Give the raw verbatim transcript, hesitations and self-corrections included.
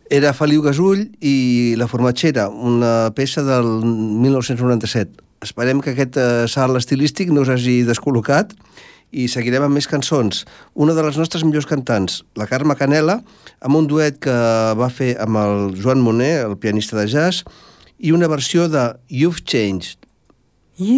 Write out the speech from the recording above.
Era Feliu Gasull i La Formatgera, una peça del mil nou-cents noranta-set. Esperem que aquest salt estilístic no us hagi descol·locat i seguirem amb més cançons. Una de les nostres millors cantants, la Carme Canela, amb un duet que va fer amb el Joan Moner, el pianista de jazz, i una versió de You've Changed.